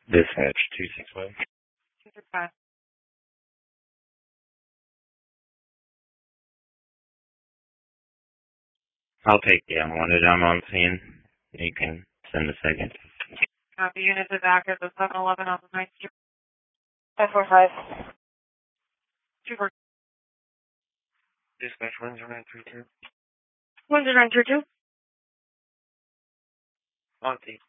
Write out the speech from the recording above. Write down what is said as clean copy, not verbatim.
Dispatch 261. 265. I'll take the unwanted. I'm on scene. You can send a second. Copy. Unit is active at 711 on the 9th Street. 545. 24. Dispatch 10932. 10932. On scene.